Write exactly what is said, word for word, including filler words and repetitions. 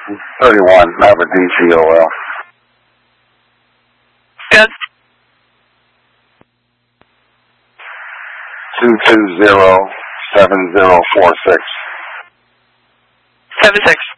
thirty-one, I have a D C O L. Good. two two zero, seven zero four six. Seven six.